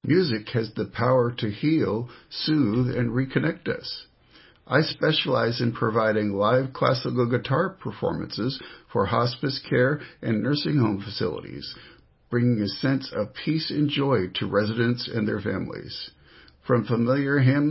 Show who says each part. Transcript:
Speaker 1: Music has the power to heal, soothe, and reconnect us. I specialize in providing live classical guitar performances for hospice care and nursing home facilities, bringing a sense of peace and joy to residents and their families. From familiar hymns